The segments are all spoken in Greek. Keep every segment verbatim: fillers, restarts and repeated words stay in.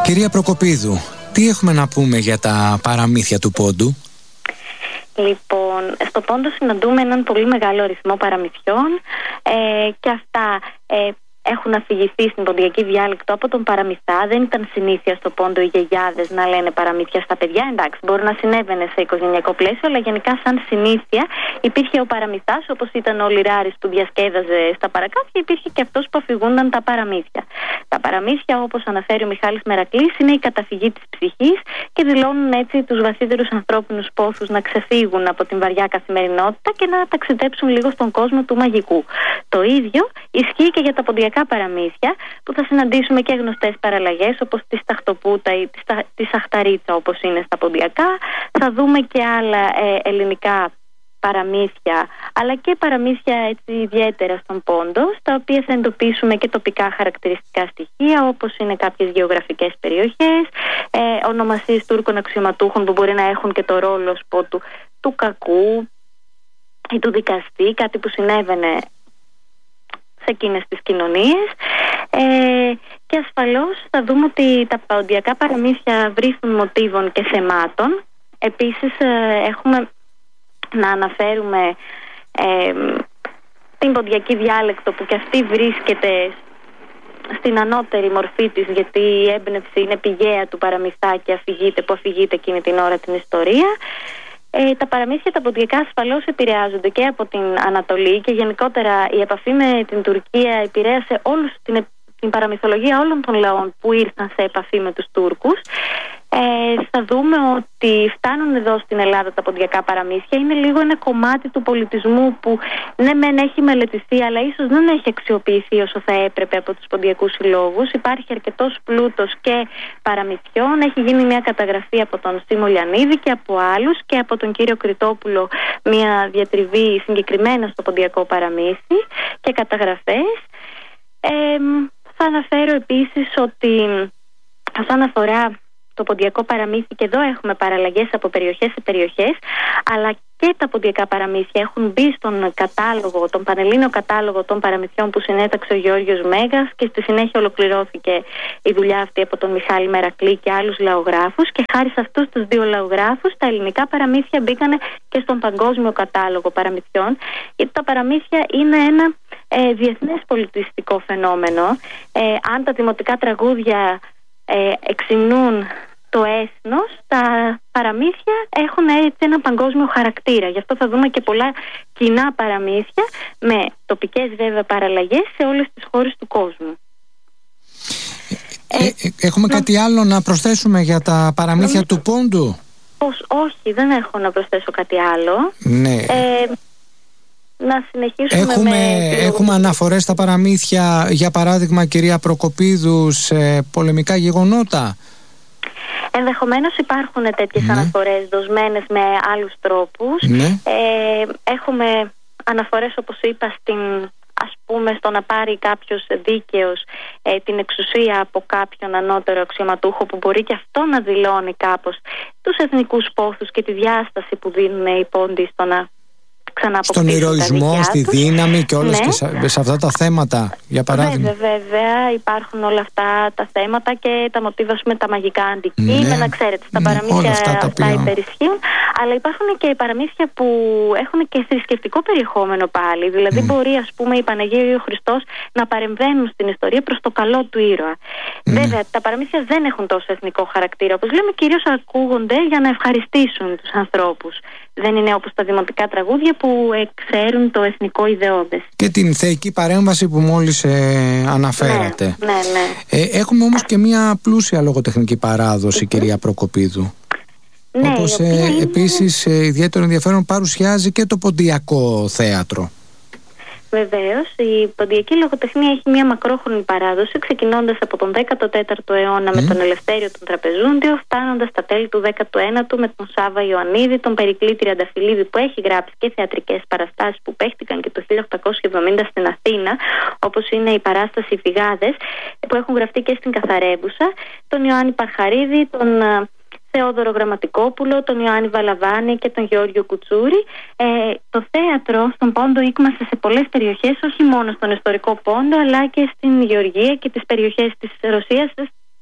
Κυρία Προκοπίδου, τι έχουμε να πούμε για τα παραμύθια του Πόντου? Λοιπόν, στο Πόντο συναντούμε έναν πολύ μεγάλο αριθμό παραμυθιών ε, και αυτά ε, έχουν αφηγηθεί στην ποντιακή διάλεκτο από τον παραμυθά. Δεν ήταν συνήθεια στο Πόντο οι γιαγιάδες να λένε παραμύθια στα παιδιά. Εντάξει, μπορεί να συνέβαινε σε οικογενειακό πλαίσιο, αλλά γενικά σαν συνήθεια υπήρχε ο παραμυθάς, όπως ήταν ο Λιράρης που διασκέδαζε στα παρακάτια, υπήρχε και αυτός που αφηγούνταν τα παραμύθια. Τα παραμύθια, όπως αναφέρει ο Μιχάλης Μερακλής, είναι η καταφυγή της ψυχής και δηλώνουν έτσι τους βαθύτερους ανθρώπινους πόθους να ξεφύγουν από την βαριά καθημερινότητα και να ταξιδέψουν λίγο στον κόσμο του μαγικού. Το ίδιο ισχύει και για τα ποντιακά παραμύθια, που θα συναντήσουμε και γνωστές παραλλαγές όπως τη Σταχτοπούτα ή τη Σαχταρίτσα, όπως είναι στα ποντιακά. Θα δούμε και άλλα ε, ελληνικά παραμύθια, αλλά και παραμύθια έτσι ιδιαίτερα στον Πόντο, στα οποία θα εντοπίσουμε και τοπικά χαρακτηριστικά στοιχεία, όπως είναι κάποιες γεωγραφικές περιοχές, ε, ονομασίες Τούρκων αξιωματούχων που μπορεί να έχουν και το ρόλο πω, του, του κακού ή του δικαστή, κάτι που συνέβαινε σε εκείνες τις κοινωνίες. Ε, και ασφαλώς θα δούμε ότι τα ποντιακά παραμύθια βρίσκουν μοτίβων και θεμάτων. Επίσης ε, έχουμε να αναφέρουμε ε, την ποντιακή διάλεκτο, που και αυτή βρίσκεται στην ανώτερη μορφή της, γιατί η έμπνευση είναι πηγαία του παραμυθά και αφηγείται, που αφηγείται εκείνη την ώρα την ιστορία. Ε, τα παραμύθια τα ποντιακά ασφαλώς επηρεάζονται και από την Ανατολή, και γενικότερα η επαφή με την Τουρκία επηρέασε όλους την, την παραμυθολογία όλων των λαών που ήρθαν σε επαφή με τους Τούρκους. Ε, θα δούμε ότι φτάνουν εδώ στην Ελλάδα τα ποντιακά παραμύθια. Είναι λίγο ένα κομμάτι του πολιτισμού που ναι μεν έχει μελετηθεί, αλλά ίσως δεν έχει αξιοποιηθεί όσο θα έπρεπε από τους ποντιακούς συλλόγους. Υπάρχει αρκετός πλούτος και παραμυθιών. Έχει γίνει μια καταγραφή από τον Σίμω Λιανίδη και από άλλους, και από τον κύριο Κρητόπουλο μια διατριβή συγκεκριμένα στο ποντιακό παραμύθι και καταγραφές. Ε, θα αναφέρω επίσης ότι όσον αφορά το ποντιακό παραμύθι, και εδώ έχουμε παραλλαγές από περιοχές σε περιοχές, αλλά και τα ποντιακά παραμύθια έχουν μπει στον κατάλογο, τον πανελλήνιο κατάλογο των παραμυθιών που συνέταξε ο Γεώργιος Μέγας, και στη συνέχεια ολοκληρώθηκε η δουλειά αυτή από τον Μιχάλη Μερακλή και άλλους λαογράφους, και χάρη σε αυτούς τους δύο λαογράφους τα ελληνικά παραμύθια μπήκανε και στον παγκόσμιο κατάλογο παραμυθιών, γιατί τα παραμύθια είναι ένα ε, διεθνές πολιτιστικό φαινόμενο. Ε, αν τα δημοτικά τραγούδια ε, εξυμνούν το έθνος, τα παραμύθια έχουν έτσι ένα παγκόσμιο χαρακτήρα. Γι' αυτό θα δούμε και πολλά κοινά παραμύθια με τοπικές βέβαια παραλλαγές σε όλες τις χώρες του κόσμου. Ε, ε, έχουμε να... κάτι άλλο να προσθέσουμε για τα παραμύθια νομίζω... του Πόντου? Πώς, όχι, δεν έχω να προσθέσω κάτι άλλο. Ναι. Ε, να συνεχίσουμε έχουμε, με... Έχουμε αναφορές στα παραμύθια, για παράδειγμα, κυρία Προκοπίδου, σε πολεμικά γεγονότα. Ενδεχομένως υπάρχουν τέτοιες ναι. αναφορές δοσμένες με άλλους τρόπους. Ναι. Ε, έχουμε αναφορές, όπως είπα, στην, ας πούμε, στο να πάρει κάποιος δίκαιος ε, την εξουσία από κάποιον ανώτερο αξιωματούχο, που μπορεί και αυτό να δηλώνει κάπως τους εθνικούς πόθους και τη διάσταση που δίνουν οι Πόντιοι στο να στον ηρωισμό, στη τους. δύναμη και όλες, ναι. και σε, σε αυτά τα θέματα, για παράδειγμα. Βέβαια, βέβαια, υπάρχουν όλα αυτά τα θέματα και τα μοτίβα με τα μαγικά αντικείμενα, ναι. ξέρετε, στα ναι. παραμύθια αυτά, τα αυτά υπερισχύουν, αλλά υπάρχουν και παραμύθια που έχουν και θρησκευτικό περιεχόμενο πάλι, δηλαδή mm. μπορεί, ας πούμε, η Παναγία ή ο Χριστός να παρεμβαίνουν στην ιστορία προς το καλό του ήρωα. Mm. Βέβαια, τα παραμύθια δεν έχουν τόσο εθνικό χαρακτήρα, όπως λέμε, κυρίως ακούγονται για να ευχαριστήσουν τους ανθρώπους. Δεν είναι όπως τα δημοτικά τραγούδια που εξέρουν το εθνικό ιδεώδες. Και την θεϊκή παρέμβαση που μόλις ε, αναφέρατε. Ναι, ναι, ναι. Ε, έχουμε όμως και μια πλούσια λογοτεχνική παράδοση, mm-hmm. κυρία Προκοπίδου. Ναι, όπως ε, είναι... επίσης ε, ιδιαίτερο ενδιαφέρον παρουσιάζει και το ποντιακό θέατρο. Βεβαίως, η ποντιακή λογοτεχνία έχει μια μακρόχρονη παράδοση, ξεκινώντας από τον δέκατο τέταρτο αιώνα mm. με τον Ελευθέριο τον Τραπεζούντιο, φτάνοντας στα τέλη του δέκατου ένατου με τον Σάβα Ιωαννίδη, τον Περικλή Τριανταφυλλίδη, που έχει γράψει και θεατρικές παραστάσεις που παίχτηκαν και το χίλια οκτακόσια εβδομήντα στην Αθήνα, όπως είναι η παράσταση «Οι Φυγάδες», που έχουν γραφτεί και στην Καθαρέβουσα, τον Ιωάννη Παρχαρίδη, τον Θεόδωρο Γραμματικόπουλο, τον Ιωάννη Βαλαβάνη και τον Γεώργιο Κουτσούρη. Ε, το θέατρο στον Πόντο ήκμασε σε πολλές περιοχές, όχι μόνο στον ιστορικό Πόντο, αλλά και στην Γεωργία και τις περιοχές της Ρωσίας,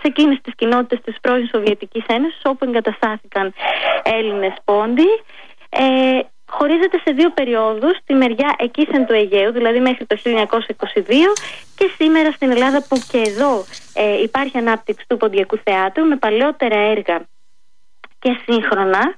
σε εκείνες τις κοινότητες της πρώην Σοβιετικής Ένωσης όπου εγκαταστάθηκαν Έλληνες πόντοι. Ε, χωρίζεται σε δύο περιόδους, τη μεριά εκείσεν του Αιγαίου, δηλαδή μέχρι το χίλια εννιακόσια είκοσι δύο, και σήμερα στην Ελλάδα, που και εδώ ε, υπάρχει ανάπτυξη του ποντιακού θεάτρου με παλαιότερα έργα και σύγχρονα.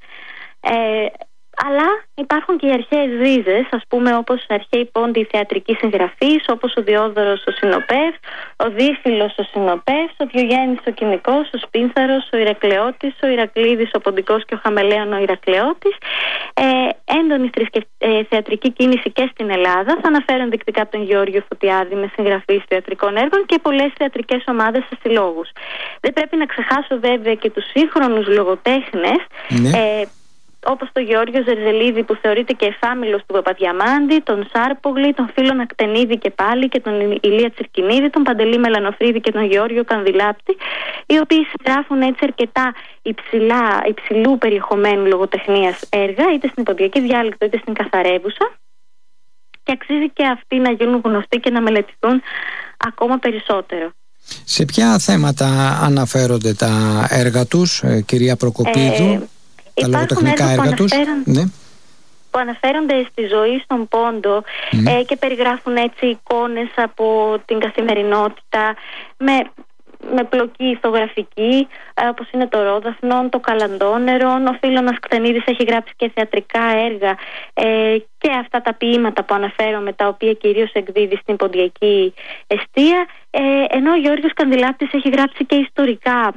Ε, αλλά υπάρχουν και οι αρχαίες ρίζες, ας πούμε, όπως αρχαίοι πόντιοι θεατρικής συγγραφής, όπως ο Διόδωρος ο Συνοπεύς, ο Δίφυλος ο Συνοπεύς, ο Διογέννης ο Κινικός, ο Σπίνθαρος, ο Ηρακλεώτης, ο Ηρακλήδης ο Ποντικός και ο Χαμελέων ο Ηρακλεώτης. Ε, έντονη θρησκευ... ε, θεατρική κίνηση και στην Ελλάδα. Θα αναφέρω ενδεικτικά τον Γεώργιο Φωτιάδη με συγγραφής θεατρικών έργων και πολλές θεατρικές ομάδες σε συλλόγους. Δεν πρέπει να ξεχάσω βέβαια και τους σύγχρονους λογοτέχνες. Ναι. Ε, όπως τον Γεώργιο Ζερζελίδη, που θεωρείται και εφάμιλος του Παπαδιαμάντη, τον Σάρπογλη, τον Φίλον Ακτενίδη και πάλι, και τον Ηλία Τσιρκινίδη, τον Παντελή Μελανοφρίδη και τον Γεώργιο Κανδυλάπτη, οι οποίοι συγγράφουν έτσι αρκετά υψηλά, υψηλού περιεχομένου λογοτεχνίας έργα, είτε στην ποντιακή διάλεκτο είτε στην καθαρεύουσα, και αξίζει και αυτοί να γίνουν γνωστοί και να μελετηθούν ακόμα περισσότερο. Σε ποια θέματα αναφέρονται τα έργα τους, κυρία Προκοπίδου? Ε, Τα λογοτεχνικά έργα, έργα τους, ναι, που αναφέρονται στη ζωή στον Πόντο, mm. ε, και περιγράφουν έτσι εικόνες από την καθημερινότητα με, με πλοκή ηθογραφική, ε, όπως είναι το Ρόδαφνον, το Καλαντόνερον. Ο Φίλωνας Κτενίδης έχει γράψει και θεατρικά έργα, ε, και αυτά τα ποίηματα που αναφέρομαι, τα οποία κυρίως εκδίδει στην ποντιακή εστία, ε, ενώ ο Γεώργιος Κανδυλάπτης έχει γράψει και ιστορικά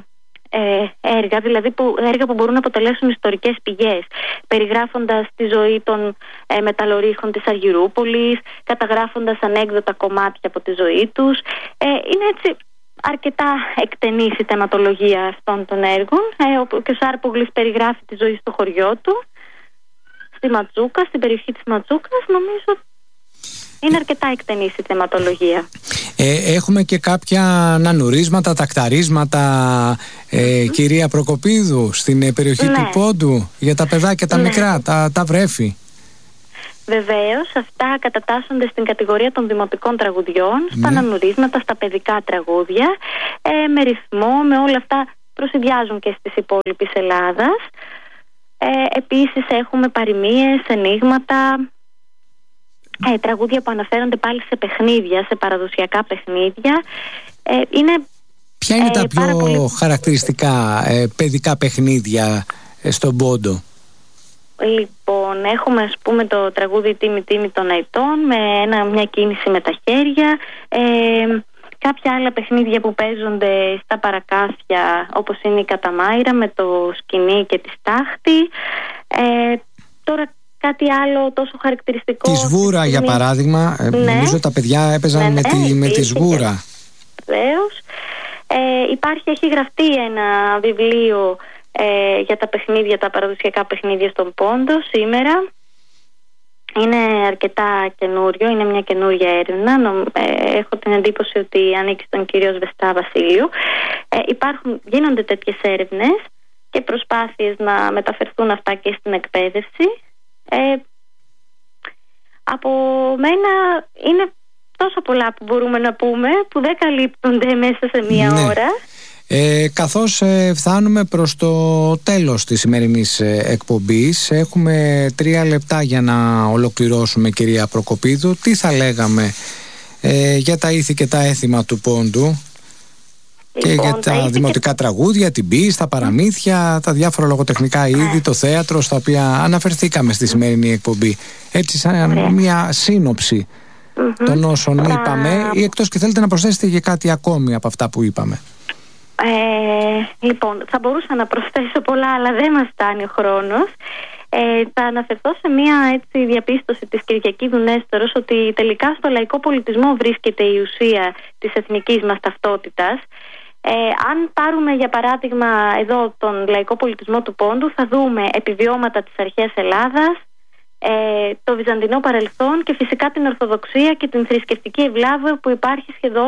έργα, δηλαδή που, έργα που μπορούν να αποτελέσουν ιστορικές πηγές, περιγράφοντας τη ζωή των ε, μεταλλορύχων της Αργυρούπολης, καταγράφοντας ανέκδοτα κομμάτια από τη ζωή τους. Ε, είναι έτσι αρκετά εκτενής η θεματολογία αυτών των έργων, ε, και ο Σάρπογλης περιγράφει τη ζωή στο χωριό του, στη Ματσούκα, στην περιοχή της Ματσούκας. Νομίζω είναι αρκετά εκτενής η θεματολογία. Ε, έχουμε και κάποια ανανουρίσματα, τακταρίσματα, ε, mm. κυρία Προκοπίδου, στην ε, περιοχή ναι. του Πόντου, για τα παιδάκια τα ναι. μικρά, τα, τα βρέφη. Βεβαίως, αυτά κατατάσσονται στην κατηγορία των δημοτικών τραγουδιών, στα ναι. ανανουρίσματα, στα παιδικά τραγούδια, ε, με ρυθμό, με όλα αυτά προσυδειάζουν και στις υπόλοιπης Ελλάδας. Ε, επίσης έχουμε παροιμίες, ενίγματα, Ε, τραγούδια που αναφέρονται πάλι σε παιχνίδια, σε παραδοσιακά παιχνίδια. Ε, είναι, Ποια είναι ε, τα πιο πολύ... χαρακτηριστικά ε, παιδικά παιχνίδια ε, στον Πόντο? Λοιπόν, έχουμε ας πούμε το τραγούδι Τίμη Τίμη των Αητών, με ένα, μια κίνηση με τα χέρια. Ε, κάποια άλλα παιχνίδια που παίζονται στα παρακάθια, όπως είναι η Καταμάιρα με το σκηνή και τη στάχτη. Ε, τώρα κάτι άλλο τόσο χαρακτηριστικό. Τη σβούρα, για παράδειγμα. Ναι. Νομίζω τα παιδιά έπαιζαν ναι, ναι, με, τη, με τη σβούρα. Βεβαίως. Ε, υπάρχει, έχει γραφτεί ένα βιβλίο ε, για τα παιχνίδια, τα παραδοσιακά παιχνίδια στον Πόντο σήμερα. Είναι αρκετά καινούριο, είναι μια καινούρια έρευνα. Ε, έχω την εντύπωση ότι ανήκει στον κύριο Σβεστά Βασίλειου. Ε, υπάρχουν, γίνονται τέτοιες έρευνες και προσπάθειες να μεταφερθούν αυτά και στην εκπαίδευση. Ε, από μένα είναι τόσο πολλά που μπορούμε να πούμε, που δεν καλύπτονται μέσα σε μία ναι. ώρα. Ε, καθώς ε, φτάνουμε προς το τέλος της σημερινής ε, εκπομπής, έχουμε τρία λεπτά για να ολοκληρώσουμε, κυρία Προκοπίδου. Τι θα λέγαμε ε, για τα ήθη και τα έθιμα του Πόντου? Και λοιπόν, για τα δημοτικά και... τραγούδια, την ποίηση, τα παραμύθια, τα διάφορα λογοτεχνικά είδη, το θέατρο, στα οποία αναφερθήκαμε στη σημερινή εκπομπή. Έτσι, σαν Ωραία. μια σύνοψη mm-hmm. των όσων uh... είπαμε, ή εκτός και θέλετε να προσθέσετε και κάτι ακόμη από αυτά που είπαμε. Ε, λοιπόν, θα μπορούσα να προσθέσω πολλά, αλλά δεν μας φτάνει ο χρόνος. Ε, θα αναφερθώ σε μια έτσι, διαπίστωση της Κυριακίδου Νέστορος, ότι τελικά στο λαϊκό πολιτισμό βρίσκεται η ουσία της εθνικής μας ταυτότητας. Ε, αν πάρουμε για παράδειγμα εδώ τον λαϊκό πολιτισμό του Πόντου, θα δούμε επιβιώματα της αρχαίας Ελλάδας, ε, το βυζαντινό παρελθόν και φυσικά την Ορθοδοξία και την θρησκευτική ευλάβεια που υπάρχει σχεδόν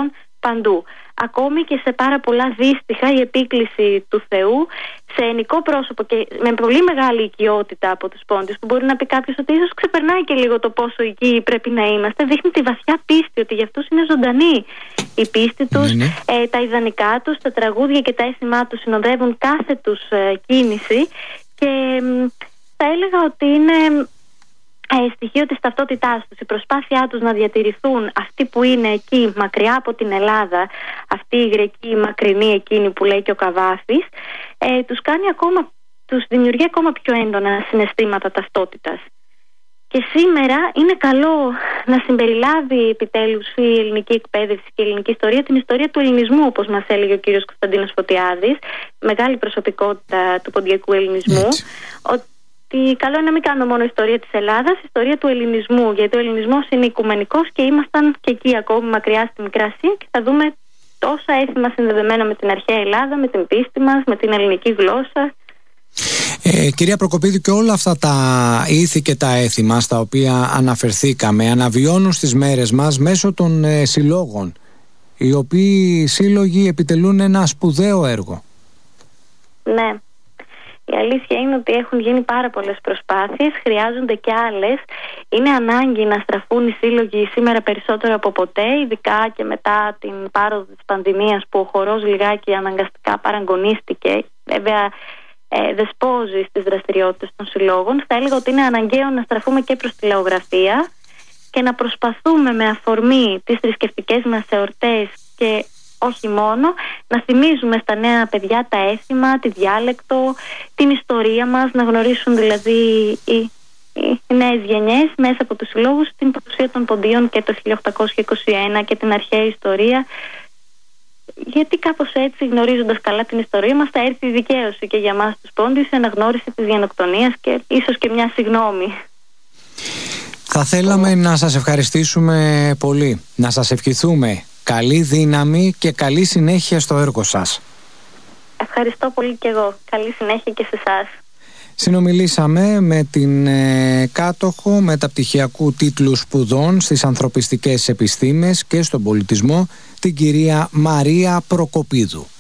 παντού. Ακόμη και σε πάρα πολλά δύστιχα η επίκληση του Θεού σε ενικό πρόσωπο και με πολύ μεγάλη οικειότητα από τους πόντιους, που μπορεί να πει κάποιος ότι ίσως ξεπερνάει και λίγο το πόσο οικοί πρέπει να είμαστε. Δείχνει τη βαθιά πίστη, ότι για αυτούς είναι ζωντανή η πίστη τους, ναι, ναι. Ε, τα ιδανικά τους, τα τραγούδια και τα αίσθημά τους συνοδεύουν κάθε τους ε, κίνηση, και ε, θα έλεγα ότι είναι Ε, στοιχείο της ταυτότητάς τους, η προσπάθειά τους να διατηρηθούν αυτοί που είναι εκεί μακριά από την Ελλάδα, αυτή η γρεκή μακρινή εκείνη που λέει και ο Καβάφης, ε, τους κάνει ακόμα, τους δημιουργεί ακόμα πιο έντονα συναισθήματα ταυτότητας. Και σήμερα είναι καλό να συμπεριλάβει επιτέλους η ελληνική εκπαίδευση και η ελληνική ιστορία την ιστορία του ελληνισμού, όπως μας έλεγε ο κύριος Κωνσταντίνος Φωτιάδης, μεγάλη προσωπικότητα του ποντιακού ελληνισμού, ότι καλό είναι να μην κάνουμε μόνο ιστορία της Ελλάδας, ιστορία του ελληνισμού, γιατί ο ελληνισμός είναι οικουμενικός και ήμασταν και εκεί ακόμη μακριά στη Μικρά Ασία, και θα δούμε τόσα έθιμα συνδεδεμένα με την αρχαία Ελλάδα, με την πίστη μας, με την ελληνική γλώσσα. Ε, κυρία Προκοπίδου, και όλα αυτά τα ήθη και τα έθιμα στα οποία αναφερθήκαμε αναβιώνουν στις μέρες μας μέσω των ε, συλλόγων, οι οποίοι σύλλογοι επιτελούν ένα σπουδαίο έργο. Ναι. Η αλήθεια είναι ότι έχουν γίνει πάρα πολλές προσπάθειες, χρειάζονται και άλλες. Είναι ανάγκη να στραφούν οι σύλλογοι σήμερα περισσότερο από ποτέ, ειδικά και μετά την πάροδο της πανδημίας, που ο χορός λιγάκι αναγκαστικά παραγωνίστηκε. Βέβαια, ε, δεσπόζει στις δραστηριότητες των συλλόγων. Θα έλεγα ότι είναι αναγκαίο να στραφούμε και προς τη λαογραφία και να προσπαθούμε με αφορμή τις θρησκευτικές μας εορτές και όχι μόνο, να θυμίζουμε στα νέα παιδιά τα έθιμα, τη διάλεκτο, την ιστορία μας, να γνωρίσουν δηλαδή οι, οι νέες γενιές μέσα από τους συλλόγους την παρουσία των ποντίων και το χίλια οκτακόσια είκοσι ένα και την αρχαία ιστορία, γιατί κάπως έτσι, γνωρίζοντας καλά την ιστορία μας, θα έρθει η δικαίωση και για μας τους πόντιους, η αναγνώριση της γενοκτονίας και ίσως και μια συγγνώμη. Θα θέλαμε να σας ευχαριστήσουμε πολύ, να σας ευχηθούμε καλή δύναμη και καλή συνέχεια στο έργο σας. Ευχαριστώ πολύ και εγώ. Καλή συνέχεια και σε εσάς. Συνομιλήσαμε με την ε, κάτοχο μεταπτυχιακού τίτλου σπουδών στις ανθρωπιστικές επιστήμες και στον πολιτισμό, την κυρία Μαρία Προκοπίδου.